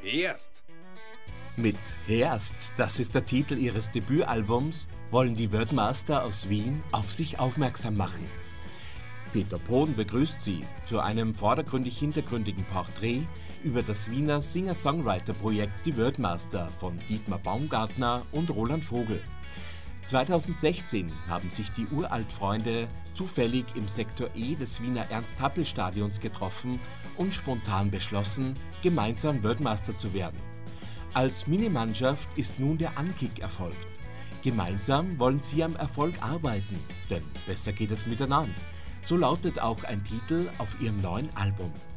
Herst. Mit Herst, das ist der Titel ihres Debütalbums, wollen die Wordmaster aus Wien auf sich aufmerksam machen. Peter Brohn begrüßt sie zu einem vordergründig-hintergründigen Porträt über das Wiener Singer-Songwriter-Projekt Die Wordmaster von Dietmar Baumgartner und Roland Vogel. 2016 haben sich die Uraltfreunde zufällig im Sektor E des Wiener Ernst-Happel-Stadions getroffen und spontan beschlossen, gemeinsam Wordmaster zu werden. Als Minimannschaft ist nun der Ankick erfolgt. Gemeinsam wollen sie am Erfolg arbeiten, denn besser geht es miteinander. So lautet auch ein Titel auf ihrem neuen Album.